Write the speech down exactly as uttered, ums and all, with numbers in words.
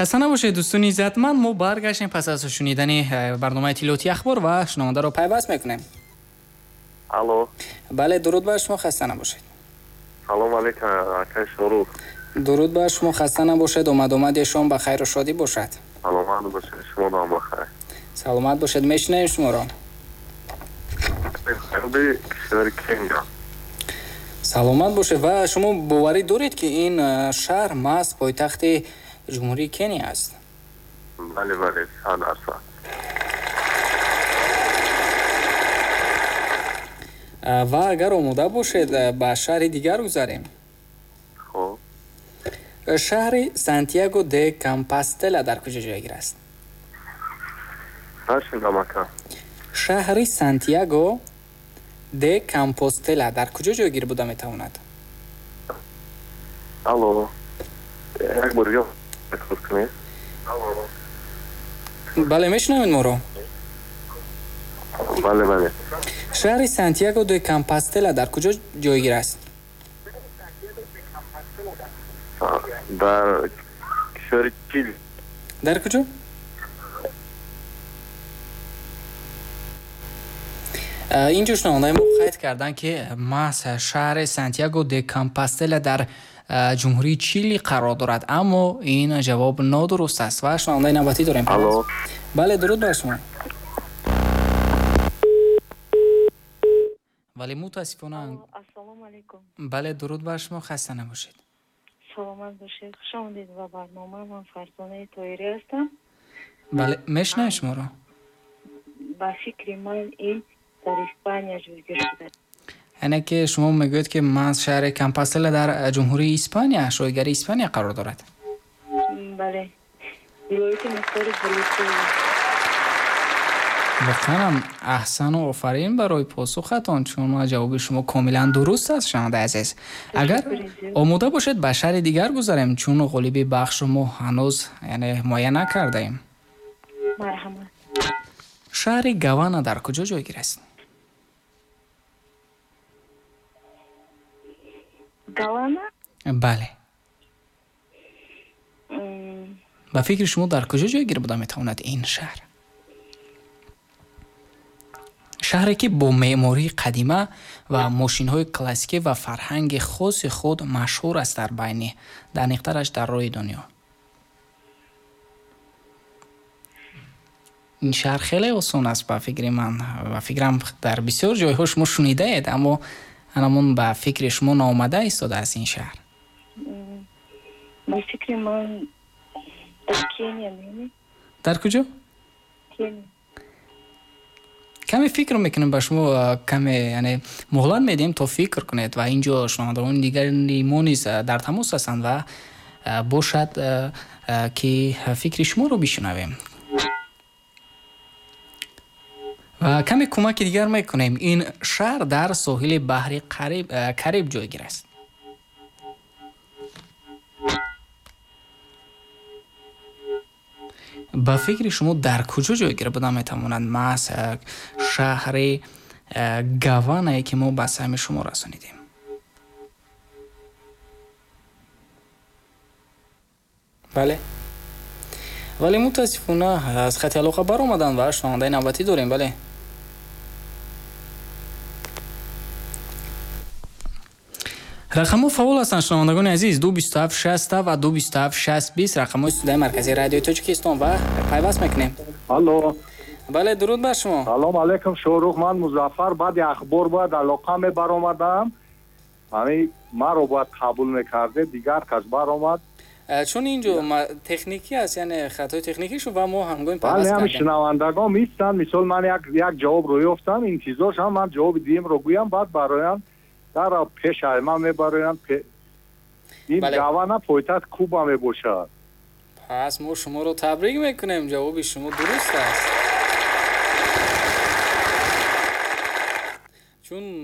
خسته نباشید دوستان عزتمند. ما برگشتیم پس از شنیدن برنامه اطلاعاتی اخبار و شنونده رو پیوست میکنیم. الو. بله درود بر شما، خسته نباشید. سلام علیکم آقای شروع. درود بر شما، خسته نباشید. اومد اومد شما به خیر و شادی باشد. سلامت باشید. شما هم بخیر. سلامت باشید. میشنویم شما را. خیلی کشور کنیا. سلامت باشید. و شما باوری دارید که این شهر محض پایتخت جمهوری کنیا است؟ بله بله صد درصد. و اگر آماده باشید به شهر دیگر گذاریم. خب شهر سانتیاگو د کامپاستلا در کجا جایگیر است؟ نشنیدم اکا. شهر سانتیاگو د کامپاستلا در کجا جایگیر بوده میتواند؟ الو. یک بار دیگه بخور کنید. بله میشنوید ما رو؟ بله بله. شهر سانتیاگو د کامپاستلا در کجا جایگیر است؟ در کشور چیلی. در کجا؟ اینجا شنونده ما قید کردن که محض شهر سانتیاگو د کامپاستلا در جمهوری چیلی قرار دارد، اما این جواب نادرست است. و شنونده نوبتی داریم. الو. بله درود بر شما. ولی متاسفانه. السلام علیکم. بله درود بر شما، خسته نباشید. سلامت باشید. خوش آمدید به برنامه. من فرزانه طاهری هستم. بله میشنوم شما را. با فکر من این در اسپانیا جایگیر شده. یعنی که شما میگوید که من شهر کامپاستلا در جمهوری اسپانیا، شایگری اسپانیا قرار دارد. بله. ولایت مختار فلسطین. واقعا احسن و آفرین برای پاسختان، چون جواب شما کاملا درست است شنونده عزیز. اگر آماده باشید به شهر دیگر گذاریم، چون غالبی بخش ما هنوز یعنی معاینه نکرده ایم. مرحبا. شهر گوانا در کجا جایگیر است؟ گوانا؟ بله. ام... به فکر شما در کجا جایگیر بوده میتواند این شهر؟ شهری که با معماری قدیمه و ماشین‌های کلاسیکی و فرهنگ خاص خود مشهور است در بین دانش‌ترش در روی دنیا. این شهر خیلی آسان است به فکر من و فکرم در بسیار جای‌ها شما شنیده اید، اما همون به فکر شما ناآمده ایستاده است این شهر. به فکر من در کنیا می‌بینی؟ در کجا؟ کنیا. کمی فکر میکنیم به شما، کمی یعنی مهلت میدیم تا فکر کنید و اینجا شنوندگان دیگری ما نیز در تماس هستند و باشد که فکر شما رو بشنویم و کمی کمک دیگر میکنیم. این شهر در ساحل بحر کریب کریب جایگیر است. با فکر شما در کجا جایگیر بوده میتواند محض شهر گوانایی که ما به سهم شما رسانیدیم؟ بله. ولی متاسفانه از خط علاقه بر آمدن و شنونده نوبتی داریم. بله. رقم فعال هستند شنوندگان عزیز. دو بیست و هفت شصت و دو بیست و هفت شصت بیست رقم استودیوی مرکزی رادیو تاجیکستان و پیوست میکنیم. الو. بله درود بر شما. سلام علیکم شوروخ. من مظفر بعد اخبار باید علاقه می برآمدم. یعنی ما رو باید قبول میکرده دیگر کس برآمد. چون اینجا تکنیکی است، یعنی خطای تکنیکی شو و ما همگام پیوست کردیم. کردیم. بله هم شنوندگان میستن. مثال من یک یک جواب رو یافتم، انتظارش هم من جواب دیم رو گویم بعد برایم در پیش من میبرایم پ... این بله. گوانا پایتخت کوبا میباشد. پس ما شما رو تبریک میکنیم، جواب شما درست است. چون